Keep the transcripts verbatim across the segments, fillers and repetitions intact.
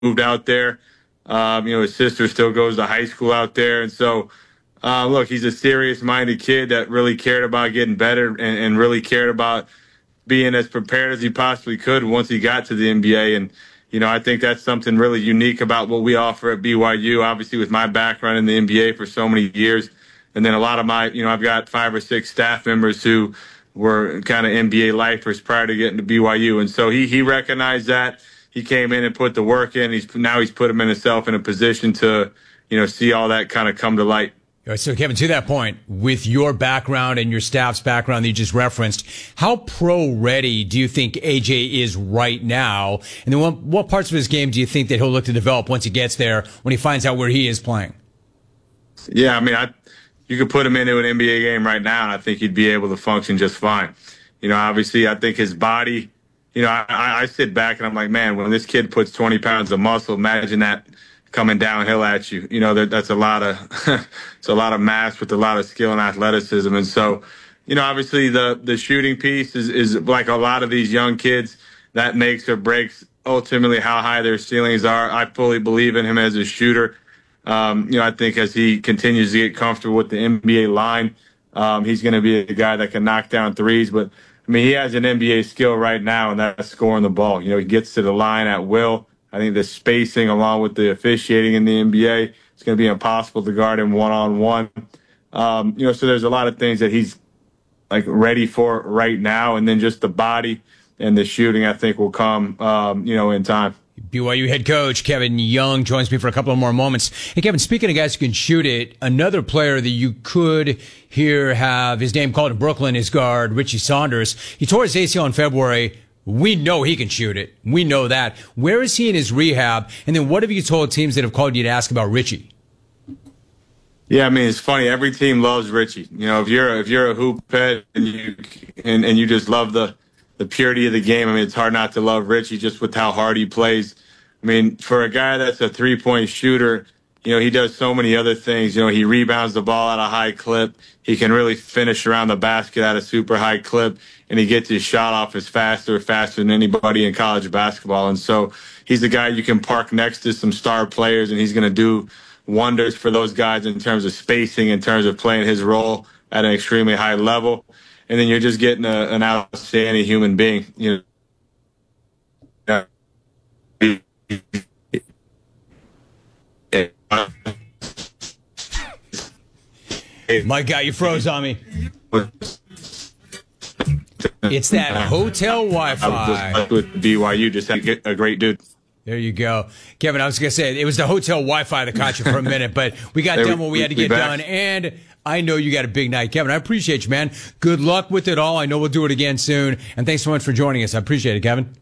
moved out there. Um, you know, his sister still goes to high school out there. And so, uh, look, he's a serious-minded kid that really cared about getting better and, and really cared about being as prepared as he possibly could once he got to the N B A. And, you know, I think that's something really unique about what we offer at B Y U, obviously with my background in the N B A for so many years. And then a lot of my, you know, I've got five or six staff members who were kind of N B A lifers prior to getting to B Y U. And so he he recognized that. He came in and put the work in. He's now he's put himself in a position to, you know, see all that kind of come to light. All right, so, Kevin, to that point, with your background and your staff's background that you just referenced, how pro-ready do you think A J is right now? And then what, what parts of his game do you think that he'll look to develop once he gets there, when he finds out where he is playing? Yeah, I mean, I, you could put him into an N B A game right now, and I think he'd be able to function just fine. You know, obviously, I think his body, you know, I, I sit back and I'm like, man, when this kid puts twenty pounds of muscle, imagine that coming downhill at you. You know, that, that's a lot of it's a lot of mass with a lot of skill and athleticism. And so, you know, obviously the the shooting piece is, is like a lot of these young kids, that makes or breaks ultimately how high their ceilings are. I fully believe in him as a shooter. Um, you know, I think as he continues to get comfortable with the N B A line, um, he's going to be a guy that can knock down threes. But, I mean, he has an N B A skill right now, and that's scoring the ball. You know, he gets to the line at will. I think the spacing along with the officiating in the N B A, it's going to be impossible to guard him one-on-one. Um, you know, so there's a lot of things that he's, like, ready for right now. And then just the body and the shooting, I think, will come, um, you know, in time. B Y U head coach Kevin Young joins me for a couple of more moments. Hey, Kevin, speaking of guys who can shoot it, another player that you could hear have his name called in Brooklyn is guard Richie Saunders. He tore his A C L in February. We know he can shoot it. We know that. Where is he in his rehab? And then what have you told teams that have called you to ask about Richie? Yeah, I mean, it's funny. Every team loves Richie. You know, if you're if you're a hoop head and you and, and you just love the the purity of the game, I mean, it's hard not to love Richie just with how hard he plays. I mean, for a guy that's a three-point shooter, you know, he does so many other things. You know, he rebounds the ball at a high clip. He can really finish around the basket at a super high clip, and he gets his shot off as faster, faster than anybody in college basketball. And so he's a guy you can park next to some star players, and he's going to do wonders for those guys in terms of spacing, in terms of playing his role at an extremely high level. And then you're just getting a, an outstanding human being. You know. My guy, you froze on me. It's that hotel Wi-Fi. I was just with B Y U, just had a great dude. There you go. Kevin, I was going to say, it was the hotel Wi-Fi that caught you for a minute, but we got There done we- what we had to we get back. done, and I know you got a big night. Kevin, I appreciate you, man. Good luck with it all. I know we'll do it again soon, and thanks so much for joining us. I appreciate it, Kevin.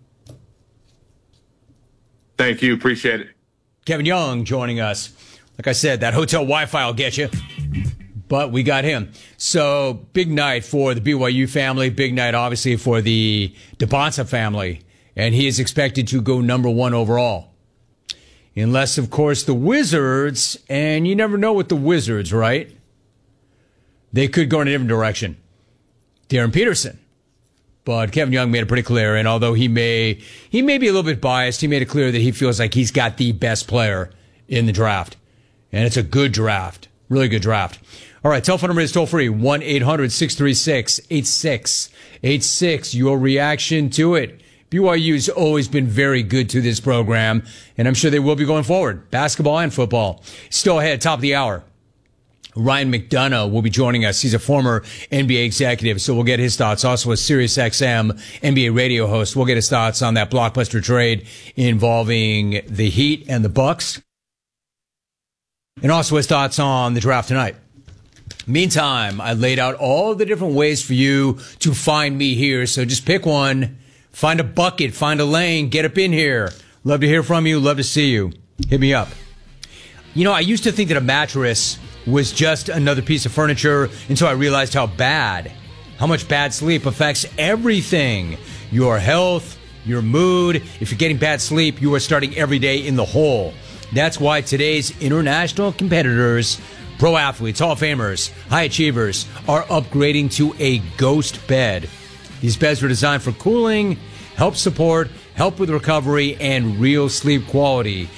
Thank you. Appreciate it. Kevin Young joining us. Like I said, that hotel Wi-Fi will get you. But we got him. So, big night for the B Y U family. Big night, obviously, for the DeBonsa family. And he is expected to go number one overall. Unless, of course, the Wizards, and you never know with the Wizards, right? They could go in a different direction. Darren Peterson. But Kevin Young made it pretty clear, and although he may he may be a little bit biased, he made it clear that he feels like he's got the best player in the draft. And it's a good draft. Really good draft. All right, telephone number is toll free, one eight hundred six three six eight six eight six. Your reaction to it. B Y U's always been very good to this program, and I'm sure they will be going forward. Basketball and football. Still ahead, top of the hour. Ryan McDonough will be joining us. He's a former N B A executive, so we'll get his thoughts. Also a SiriusXM N B A radio host. We'll get his thoughts on that blockbuster trade involving the Heat and the Bucks. And also his thoughts on the draft tonight. Meantime, I laid out all the different ways for you to find me here, so just pick one. Find a bucket, find a lane, get up in here. Love to hear from you, love to see you. Hit me up. You know, I used to think that a mattress was just another piece of furniture until I realized how bad, how much bad sleep affects everything. Your health, your mood. If you're getting bad sleep, you are starting every day in the hole. That's why today's international competitors, pro athletes, Hall of Famers, high achievers, are upgrading to a Ghost bed. These beds were designed for cooling, help support, help with recovery, and real sleep quality.